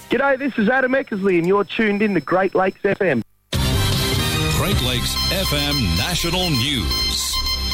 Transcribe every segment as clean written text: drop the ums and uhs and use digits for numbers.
G'day, this is Adam Eckersley and you're tuned in to Great Lakes FM. Great Lakes FM National News.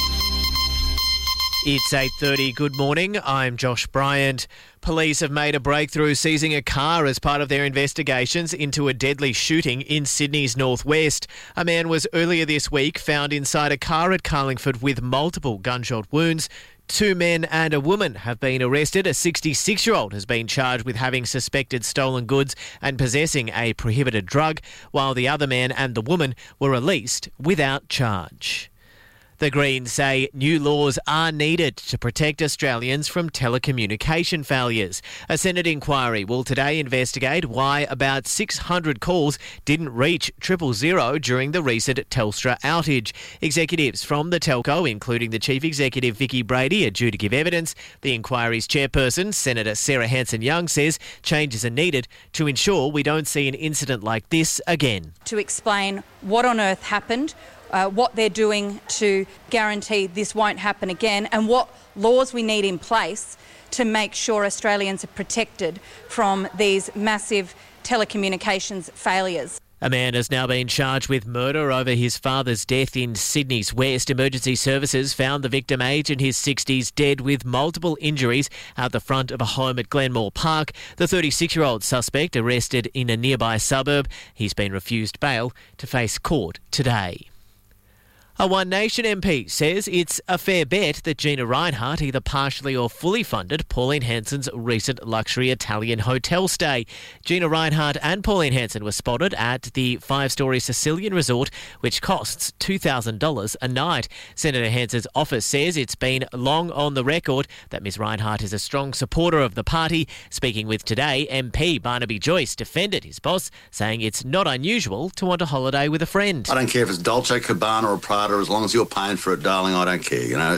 It's 8:30. Good morning. I'm Josh Bryant. Police have made a breakthrough seizing a car as part of their investigations into a deadly shooting in Sydney's northwest. A man was earlier this week found inside a car at Carlingford with multiple gunshot wounds. 2 men and a woman have been arrested. A 66-year-old has been charged with having suspected stolen goods and possessing a prohibited drug, while the other man and the woman were released without charge. The Greens say new laws are needed to protect Australians from telecommunication failures. A Senate inquiry will today investigate why about 600 calls didn't reach 000 during the recent Telstra outage. Executives from the telco, including the Chief Executive Vicki Brady, are due to give evidence. The inquiry's chairperson, Senator Sarah Hanson-Young, says changes are needed to ensure we don't see an incident like this again. To explain what on earth happened, what they're doing to guarantee this won't happen again, and what laws we need in place to make sure Australians are protected from these massive telecommunications failures. A man has now been charged with murder over his father's death in Sydney's West. Emergency services found the victim, aged in his 60s, dead with multiple injuries out the front of a home at Glenmore Park. The 36-year-old suspect arrested in a nearby suburb. He's been refused bail to face court today. A One Nation MP says it's a fair bet that Gina Rinehart either partially or fully funded Pauline Hanson's recent luxury Italian hotel stay. Gina Rinehart and Pauline Hanson were spotted at the 5-storey Sicilian resort, which costs $2,000 a night. Senator Hanson's office says it's been long on the record that Ms Rinehart is a strong supporter of the party. Speaking with Today, MP Barnaby Joyce defended his boss, saying it's not unusual to want a holiday with a friend. I don't care if it's Dolce Gabbana or Prada. As long as you're paying for it, darling, I don't care. You know,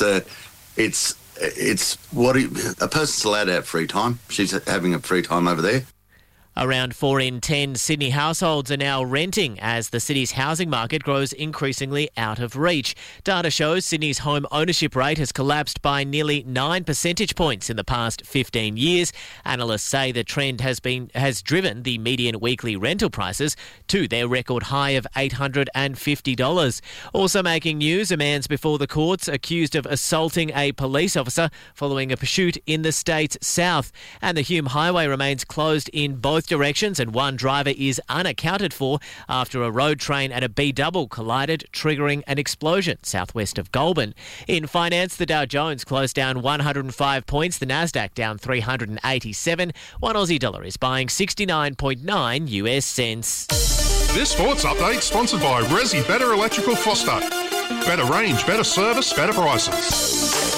it's what a person's allowed to have free time. She's having a free time over there. Around 4 in 10 Sydney households are now renting as the city's housing market grows increasingly out of reach. Data shows Sydney's home ownership rate has collapsed by nearly 9 percentage points in the past 15 years. Analysts say the trend has driven the median weekly rental prices to their record high of $850. Also making news, a man's before the courts accused of assaulting a police officer following a pursuit in the state's south. And the Hume Highway remains closed in both directions, and one driver is unaccounted for after a road train and a B-double collided, triggering an explosion southwest of Goulburn. In finance, the Dow Jones closed down 105 points, the Nasdaq down 387. One Aussie dollar is buying 69.9 US cents. This sports update sponsored by Resi Better Electrical Foster. Better range, better service, better prices.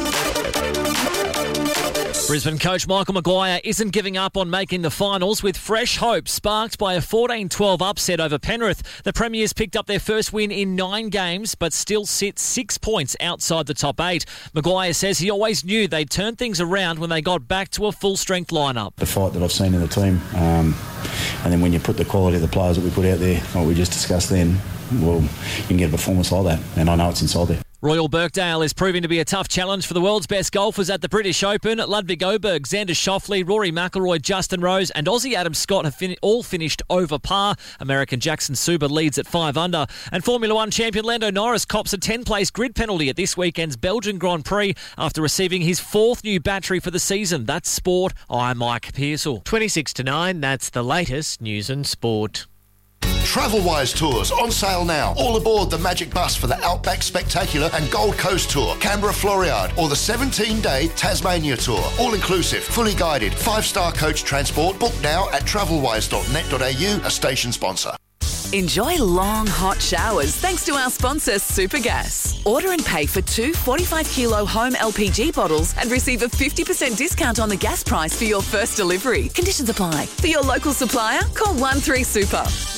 Brisbane coach Michael Maguire isn't giving up on making the finals, with fresh hope sparked by a 14-12 upset over Penrith. The Premiers picked up their first win in 9 games, but still sit 6 points outside the top 8. Maguire says he always knew they'd turn things around when they got back to a full-strength lineup. The fight that I've seen in the team, and then when you put the quality of the players that we put out there, what we just discussed then, well, you can get a performance like that, and I know it's inside there. Royal Birkdale is proving to be a tough challenge for the world's best golfers at the British Open. Ludwig Oberg, Xander Schauffele, Rory McIlroy, Justin Rose and Aussie Adam Scott have all finished over par. American Jackson Suber leads at 5 under. And Formula One champion Lando Norris cops a 10-place grid penalty at this weekend's Belgian Grand Prix after receiving his 4th new battery for the season. That's sport. I'm Mike Pearsall. 26 to 9, that's the latest news and sport. Travelwise Tours on sale now. All aboard the Magic Bus for the Outback Spectacular and Gold Coast Tour, Canberra Floriade, or the 17-day Tasmania Tour. All inclusive, fully guided, 5-star coach transport. Book now at travelwise.net.au, a station sponsor. Enjoy long, hot showers thanks to our sponsor, Supergas. Order and pay for 2 45-kilo home LPG bottles and receive a 50% discount on the gas price for your first delivery. Conditions apply. For your local supplier, call 13-SUPER.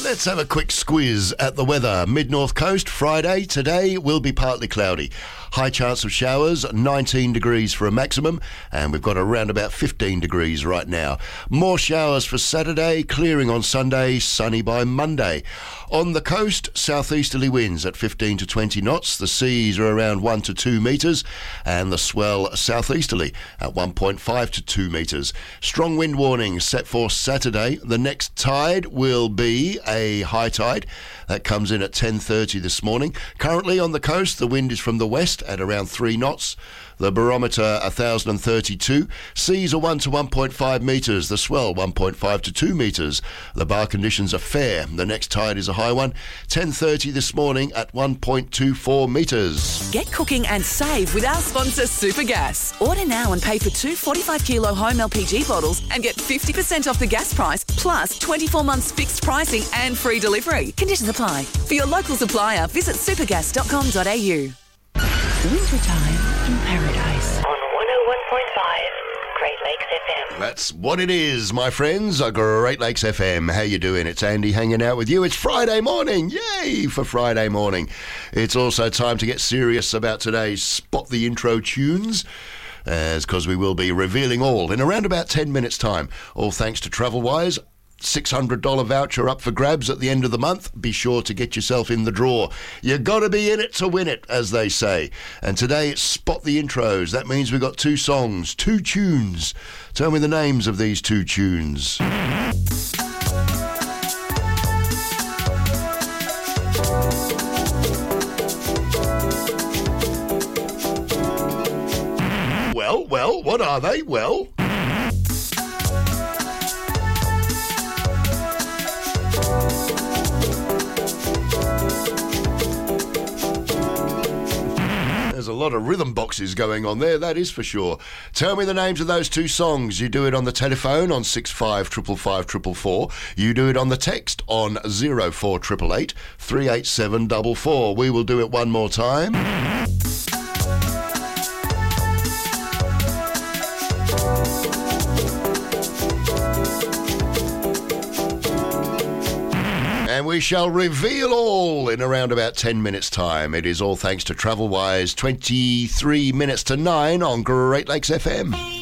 Let's have a quick squiz at the weather. Mid-North Coast, Friday. Today will be partly cloudy. High chance of showers, 19 degrees for a maximum, and we've got around about 15 degrees right now. More showers for Saturday, clearing on Sunday, sunny by Monday. On the coast, southeasterly winds at 15 to 20 knots. The seas are around 1 to 2 metres, and the swell southeasterly at 1.5 to 2 metres. Strong wind warning set for Saturday. The next tide will be a high tide. That comes in at 10:30 this morning. Currently on the coast, the wind is from the west at around 3 knots. The barometer 1,032. Seas are 1 to 1.5 metres. The swell 1.5 to 2 metres. The bar conditions are fair. The next tide is a high one. 10:30 this morning at 1.24 metres. Get cooking and save with our sponsor Supergas. Order now and pay for 2 45-kilo home LPG bottles and get 50% off the gas price, plus 24 months fixed pricing and free delivery. Conditions apply. For your local supplier, visit supergas.com.au. Wintertime in Paradise. On 101.5 Great Lakes FM. That's what it is, my friends. Great Lakes FM. How you doing? It's Andy hanging out with you. It's Friday morning. Yay for Friday morning. It's also time to get serious about today's Spot the Intro tunes, because we will be revealing all in around about 10 minutes' time. All thanks to TravelWise. $600 voucher up for grabs at the end of the month. Be sure to get yourself in the draw. You got to be in it to win it, as they say. And today it's Spot the Intros. That means we've got 2 songs, 2 tunes. Tell me the names of these 2 tunes. Well, what are they? Well... There's a lot of rhythm boxes going on there, that is for sure. Tell me the names of those 2 songs. You do it on the telephone on 655544. You do it on the text on 04888 38744. We will do it one more time. And we shall reveal all in around about 10 minutes' time. It is all thanks to TravelWise. 23 minutes to 9 on Great Lakes FM.